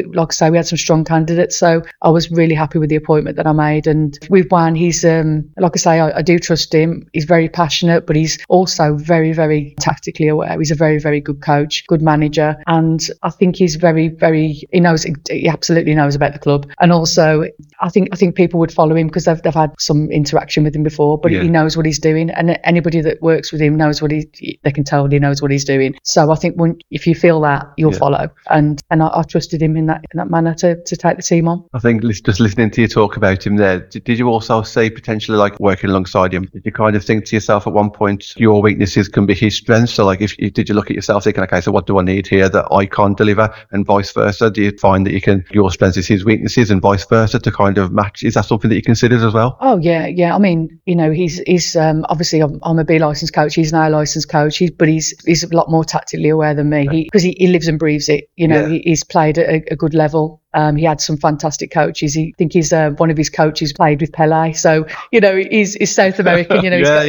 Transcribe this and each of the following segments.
like I say, we had some strong candidates, so I was really happy with the appointment that I made. And with Juan, he's like I say, I do trust him. He's very passionate, but he's also very, very tactically aware. He's a very, very good coach, good manager, and I think he's very, very, he absolutely knows about the club. And also I think people would follow him because they've had some interaction with him before, but he knows what he's doing, and anybody that works with him knows what they can tell he knows what he's doing. So I think if you feel that, you'll follow, and I trusted him in that manner to take the team on. I think just listening to you talk about him there, did you also see potentially like working alongside him? Did you kind of think to yourself at one point your weaknesses can be his strengths? So like did you look at yourself thinking, okay, so what do I need here that I can't deliver, and vice versa? Do you find that your strengths is his weaknesses and vice versa to kind of match? Is that something that you considered as well? Oh yeah. I mean, he's obviously I'm a B licensed coach. He's an A licensed coach. But he's a lot more tactically aware than me because he lives and breathes it. He's played at a good level. He had some fantastic coaches. I think one of his coaches played with Pele, so he's South American.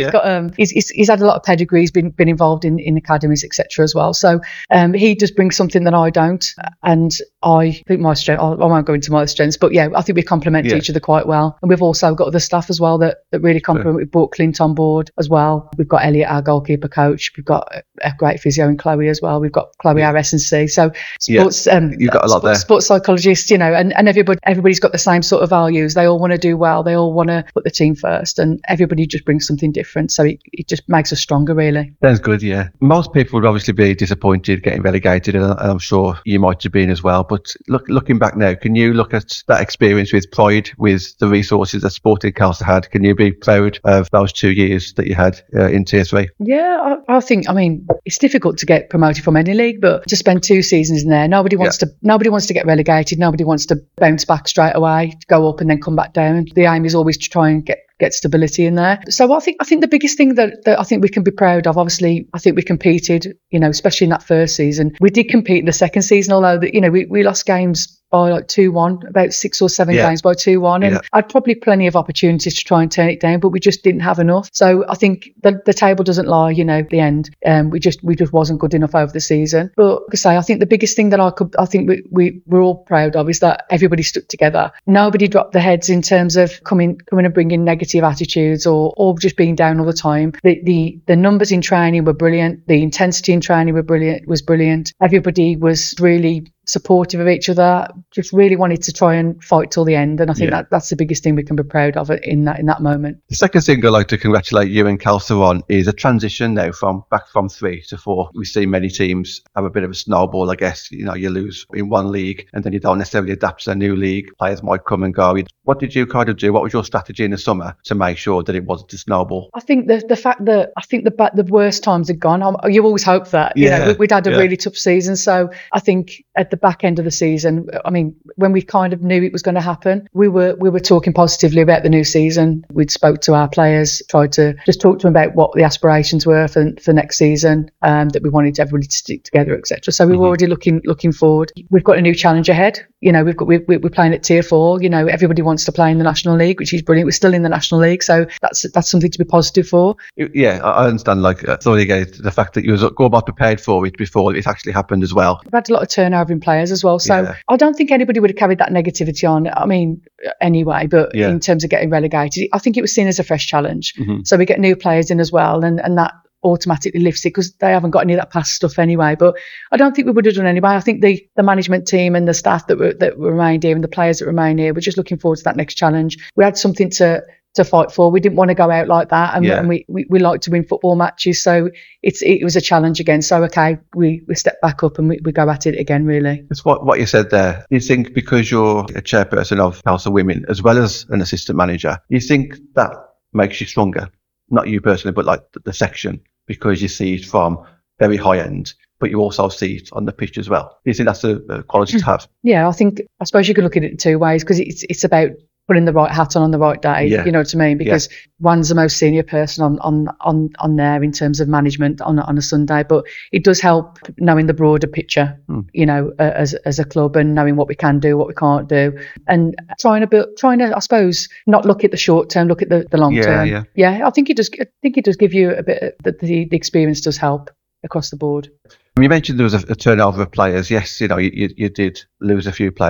He's had a lot of pedigree. He's been involved in academies, etc. as well. So he does bring something that I don't, and I think my strength. I won't go into my strengths, but yeah, I think we complement each other quite well. And we've also got other staff as well that really complement. We've brought Clint on board as well. We've got Elliot, our goalkeeper coach. We've got a great physio in Chloe as well. We've got Chloe, our S&C. So sports. You've got a lot there. Sports psychology. And everybody's got the same sort of values. They all want to do well. They all want to put the team first, and everybody just brings something different. So it just makes us stronger, really. Sounds good, yeah. Most people would obviously be disappointed getting relegated, and I'm sure you might have been as well. But looking back now, can you look at that experience with pride, with the resources that Sporting Castle had? Can you be proud of those 2 years that you had in Tier 3? Yeah, I think, it's difficult to get promoted from any league, but to spend 2 seasons in there, nobody wants to get relegated. Nobody wants to bounce back straight away, go up and then come back down. The aim is always to try and get stability in there. So I think the biggest thing that I think we can be proud of, obviously, I think we competed, especially in that first season. We did compete in the second season, although we lost games by like 2-1, about 6 or 7 games by 2-1, and I'd probably plenty of opportunities to try and turn it down, but we just didn't have enough. So I think the table doesn't lie, at the end. We just wasn't good enough over the season. But like I say, I think the biggest thing that I think we're all proud of is that everybody stuck together. Nobody dropped their heads in terms of coming and bringing negative attitudes or just being down all the time. The numbers in training were brilliant. The intensity in training was brilliant. Everybody was really supportive of each other, just really wanted to try and fight till the end, and I think that's the biggest thing we can be proud of in that moment. The second thing I'd like to congratulate you and Kelsa on is a transition now from 3 to 4. We see many teams have a bit of a snowball, I guess. You lose in one league and then you don't necessarily adapt to a new league. Players might come and go. What did you kind of do? What was your strategy in the summer to make sure that it wasn't a snowball? I think the fact that the worst times had gone. You always hope that. We'd had a really tough season, so I think at the back end of the season, when we kind of knew it was going to happen, we were talking positively about the new season. We'd spoke to our players, tried to just talk to them about what the aspirations were for next season, that we wanted everybody to stick together, etc. So we were already looking forward. We've got a new challenge ahead. We're playing at Tier 4. Everybody wants to play in the National League, which is brilliant. We're still in the National League, so that's something to be positive for. Yeah, I understand. The fact that you was go about prepared for it before it actually happened as well. We've had a lot of turnover in players as well, so I don't think anybody would have carried that negativity on. Anyway, but in terms of getting relegated, I think it was seen as a fresh challenge. Mm-hmm. So we get new players in as well, and that automatically lifts it because they haven't got any of that past stuff anyway. But I don't think we would have done anyway. I think the management team and the staff that remained here and the players that remain here, we're just looking forward to that next challenge. We had something to fight for. We didn't want to go out like that, and we like to win football matches, so it was a challenge again. So we step back up and we go at it again, really. It's what you said there. You think because you're a chairperson of House of Women as well as an assistant manager, you think that makes you stronger? Not you personally, but like the section, because you see it from very high end, but you also see it on the pitch as well. Do you think that's a quality to have? Yeah, I suppose you could look at it in two ways, because it's about putting the right hat on the right day. You know what I mean? Because one's the most senior person on there in terms of management on a Sunday, but it does help knowing the broader picture, as a club, and knowing what we can do, what we can't do, and trying to I suppose not look at the short term, look at the long term. I think it does give you a bit. The experience does help across the board. You mentioned there was a turnover of players. Yes, you did lose a few players.